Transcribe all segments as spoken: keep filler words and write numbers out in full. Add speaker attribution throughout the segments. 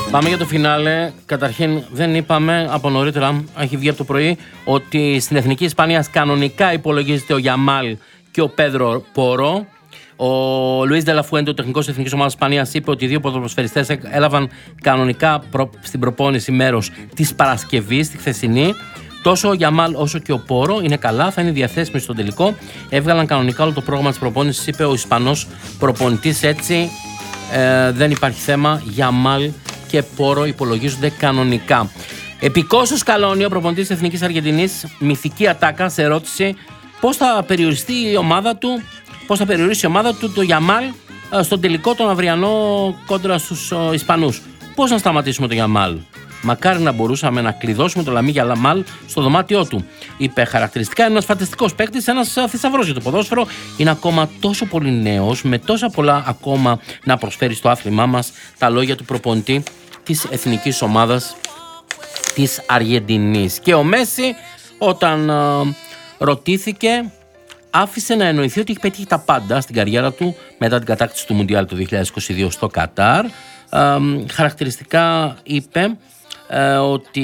Speaker 1: Πάμε για το φινάλε. Καταρχήν, δεν είπαμε από νωρίτερα, έχει βγει από το πρωί, ότι στην Εθνική Ισπανίας κανονικά υπολογίζεται ο Γιαμάλ και ο Πέδρο Πόρο. Ο Λουίς Ντελαφουέντε, ο τεχνικός της Εθνικής Ομάδας Ισπανίας, είπε ότι οι δύο ποδοσφαιριστές έλαβαν κανονικά προ... στην προπόνηση μέρος της Παρασκευής, τη χθεσινή. Τόσο ο Γιαμάλ όσο και ο Πόρο είναι καλά, θα είναι διαθέσιμοι στο τελικό. Έβγαλαν κανονικά όλο το πρόγραμμα της προπόνησης, είπε ο Ισπανός προπονητής. Έτσι ε, δεν υπάρχει θέμα. Γιαμάλ και Πόρο υπολογίζονται κανονικά. Επικός ο Σκαλόνι, ο προπονητής της Εθνικής Αργεντινής, μυθική ατάκα, σε ερώτηση πώς θα περιοριστεί η ομάδα του, πώς θα περιορίσει η ομάδα του το Γιαμάλ στον τελικό τον αυριανό κόντρα στους Ισπανούς. Πώς να σταματήσουμε το Γιαμάλ? Μακάρι να μπορούσαμε να κλειδώσουμε το Λαμί Γιαμάλ στο δωμάτιό του. Είπε χαρακτηριστικά, είναι ένας φανταστικός παίκτης, ένας θησαυρός για το ποδόσφαιρο. Είναι ακόμα τόσο πολύ νέος, με τόσα πολλά ακόμα να προσφέρει στο άθλημά μας. Τα λόγια του προπονητή της εθνικής ομάδας της Αργεντινής. Και ο Μέση, όταν α, ρωτήθηκε, άφησε να εννοηθεί ότι έχει πετύχει τα πάντα στην καριέρα του μετά την κατάκτηση του Μουντιάλ του δύο χιλιάδες είκοσι δύο στο Κατάρ. Α, χαρακτηριστικά είπε ε, ότι,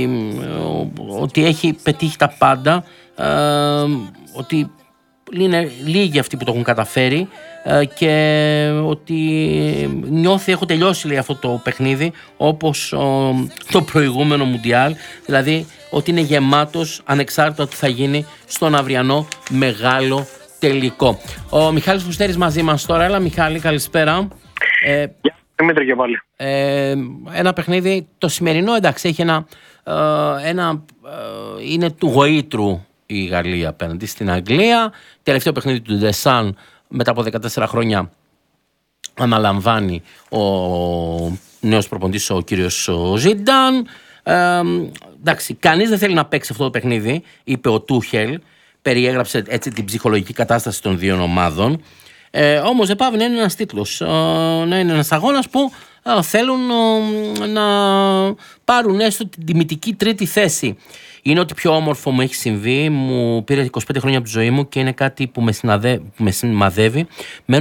Speaker 1: ότι έχει πετύχει τα πάντα, ε, ότι είναι λίγοι αυτοί που το έχουν καταφέρει ε, και ότι νιώθει έχω τελειώσει, λέει, αυτό το παιχνίδι όπως ο, το προηγούμενο Μουντιάλ, δηλαδή ότι είναι γεμάτος ανεξάρτητα τι θα γίνει στον αυριανό μεγάλο τελικό. Ο Μιχάλης Φουστέρης μαζί μας τώρα. Έλα Μιχάλη, καλησπέρα. Ε,
Speaker 2: Δημήτρη και πάλι.
Speaker 1: Ε, ένα παιχνίδι, το σημερινό, εντάξει, έχει ένα, ε, ένα ε, είναι του γοήτρου η Γαλλία απέναντι στην Αγγλία. Τελευταίο παιχνίδι του Ντεσάν μετά από δεκατέσσερα χρόνια αναλαμβάνει ο νέος προπονητής, ο κύριος Ζιντάν. Ε, εντάξει, κανείς δεν θέλει να παίξει αυτό το παιχνίδι, είπε ο Τούχελ. Περιέγραψε έτσι την ψυχολογική κατάσταση των δύο ομάδων. Ε, όμως δεν πάβει να είναι ένας τίτλος, ε, να είναι ένας αγώνας που ε, θέλουν ε, να πάρουν έστω την τιμητική τρίτη θέση. Είναι ότι πιο όμορφο μου έχει συμβεί, μου πήρε είκοσι πέντε χρόνια από τη ζωή μου και είναι κάτι που με, συναδε... που με σημαδεύει.